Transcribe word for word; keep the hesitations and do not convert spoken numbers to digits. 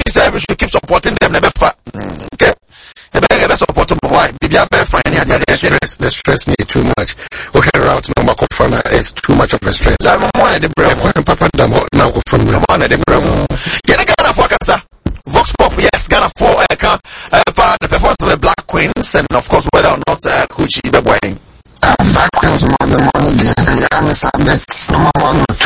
say we should keep supporting them. Never fa. Okay. Never support them. Why? Bibia be fine. The stress, the stress need too much. Okay, route number from is too much of a stress. I'm one of the brave. Papa Damo now from one of the brave. Get a Ghana for Kasa. Vox Pop, yes, Ghana for uh, uh, the performance of the Black Queens, and of course whether or not uh, Kuchi be winning. Um, Black Queens more than one of the youngest admits, number one or two.